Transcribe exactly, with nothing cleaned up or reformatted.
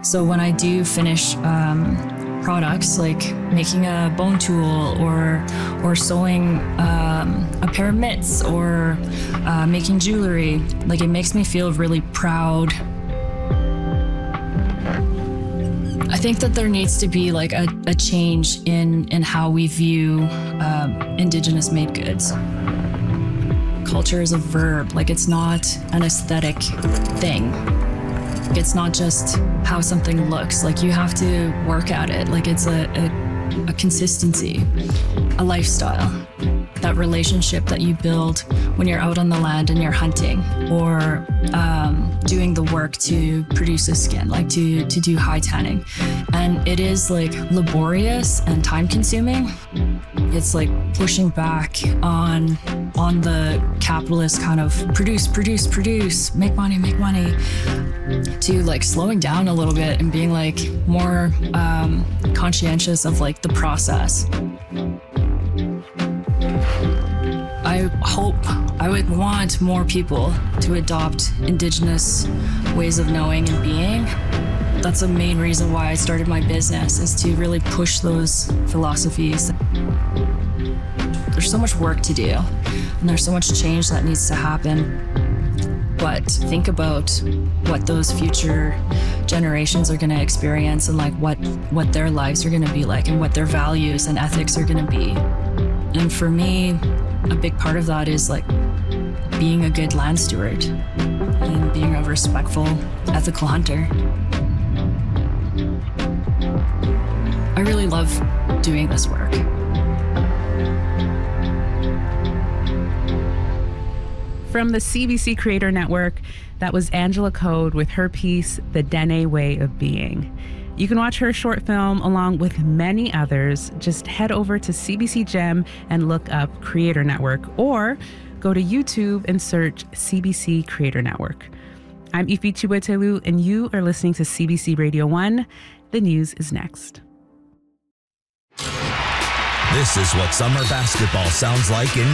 So when I do finish um, products like making a bone tool or or sewing um, a pair of mitts or uh, making jewelry, like it makes me feel really proud. I think that there needs to be like a, a change in, in how we view um, Indigenous made goods. Culture is a verb, like it's not an aesthetic thing. It's not just how something looks, like you have to work at it, like it's a, a, a consistency, a lifestyle, that relationship that you build when you're out on the land and you're hunting or um, doing the work to produce a skin, like to, to do high tanning. And it is like laborious and time consuming. It's like pushing back on on the capitalist kind of produce, produce, produce, make money, make money, to like slowing down a little bit and being like more um, conscientious of like the process. I hope, I would want more people to adopt Indigenous ways of knowing and being. That's the main reason why I started my business, is to really push those philosophies. There's so much work to do, and there's so much change that needs to happen. But think about what those future generations are going to experience, and like what, what their lives are going to be like, and what their values and ethics are going to be. And for me, a big part of that is like being a good land steward and being a respectful, ethical hunter. I really love doing this work. From the C B C Creator Network, that was Angela Code with her piece, The Dene Way of Being. You can watch her short film along with many others. Just head over to C B C Gem and look up Creator Network, or go to YouTube and search C B C Creator Network. I'm Ifi Chiwetelu, and you are listening to C B C Radio one. The news is next. This is what summer basketball sounds like in